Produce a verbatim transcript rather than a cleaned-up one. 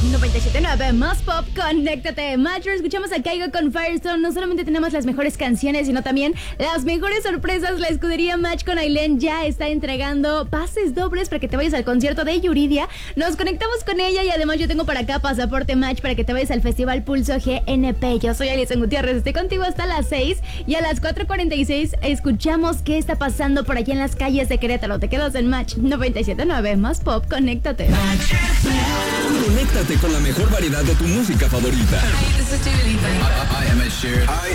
noventa y siete punto nueve más pop, conéctate. Matcher, escuchamos a Kaigo con Firestone. No solamente tenemos las mejores canciones, sino también las mejores sorpresas. La escudería Match con Ailén ya está entregando pases dobles para que te vayas al concierto de Yuridia. Nos conectamos con ella y además yo tengo para acá pasaporte Match para que te vayas al Festival Pulso G N P. Yo soy Alison Gutiérrez, estoy contigo hasta las seis y a las cuatro cuarenta y seis escuchamos qué está pasando por aquí en las calles de Querétaro. Te quedas en Match noventa y siete punto nueve más pop, conéctate. Conéctate con la mejor variedad de tu música favorita. Hi, this is Dua Lipa. I, I am Ed Sheeran. Hi,